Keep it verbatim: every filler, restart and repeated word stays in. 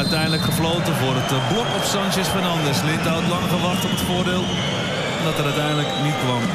uiteindelijk gefloten voor het blok op Sanchez Fernandes. Lindhout lang gewacht op het voordeel. Dat er uiteindelijk niet kwam.